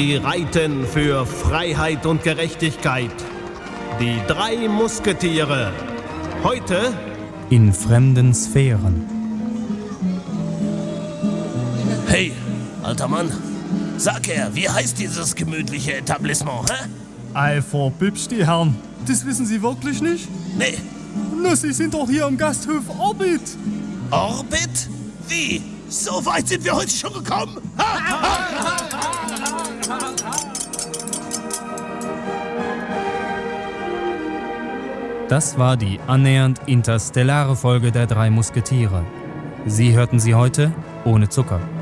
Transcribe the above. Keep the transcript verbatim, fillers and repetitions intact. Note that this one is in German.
Sie reiten für Freiheit und Gerechtigkeit. Die drei Musketiere. Heute in fremden Sphären. Hey, alter Mann, sag her, wie heißt dieses gemütliche Etablissement, hä? Ei, verbibbsch die Herren. Das wissen Sie wirklich nicht? Nee. Na, Sie sind doch hier im Gasthof Orbit. Orbit? Wie? So weit sind wir heute schon gekommen? Das war die annähernd interstellare Folge der drei Musketiere. Sie hörten sie heute ohne Zucker.